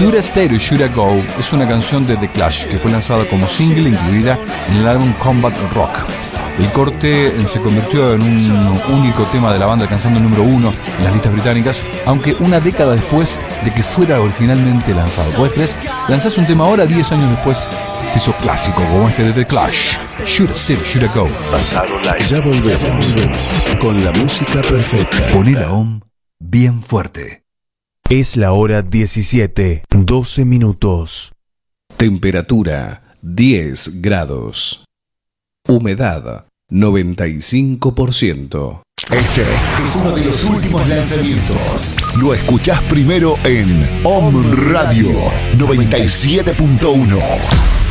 Shoulda Stayed or Shoulda Go es una canción de The Clash que fue lanzada como single incluida en el álbum Combat Rock. El corte se convirtió en un único tema de la banda, alcanzando el número 1 en las listas británicas, aunque una década después de que fuera originalmente lanzado. ¿Puedes creer? Lanzás un tema ahora, 10 años después se hizo clásico como este de The Clash. Shoulda Stayed or Shoulda Go. Pasado Live. Ya volvemos con la música perfecta. Poné la OM bien fuerte. Es la hora 17:12. Temperatura 10 grados. Humedad 95%. Este es uno de los últimos lanzamientos. Lo escuchás primero en Om Radio 97.1.